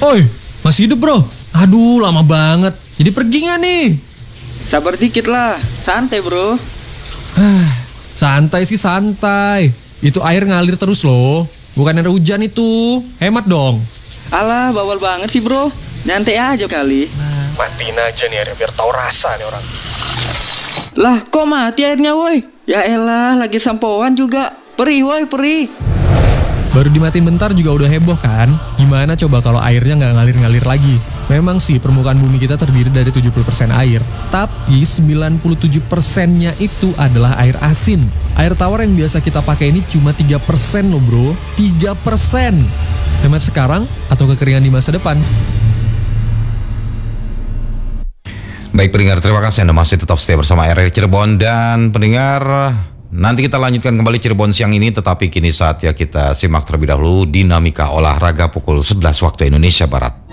Oi, masih hidup bro? Aduh, lama banget. Jadi pergi nggak nih? Sabar dikit lah, santai bro. Santai sih santai. Itu air ngalir terus loh. Bukan air hujan itu. Hemat dong. Alah, bawal banget sih bro. Nyantai aja kali. Matiin aja nih airnya biar tahu rasa nih orang. Lah, kok mati airnya woi? Ya elah, lagi sampoan juga. Perih woi, perih. Baru dimatiin bentar juga udah heboh kan? Gimana coba kalau airnya nggak ngalir-ngalir lagi? Memang sih permukaan bumi kita terdiri dari 70% air, tapi 97%-nya itu adalah air asin. Air tawar yang biasa kita pakai ini cuma 3% loh bro, 3%. Hemat sekarang atau kekeringan di masa depan? Baik pendengar, terima kasih Anda masih tetap stay bersama RRI Cirebon. Dan pendengar, nanti kita lanjutkan kembali Cirebon siang ini, tetapi kini saatnya kita simak terlebih dahulu dinamika olahraga pukul 11 waktu Indonesia Barat.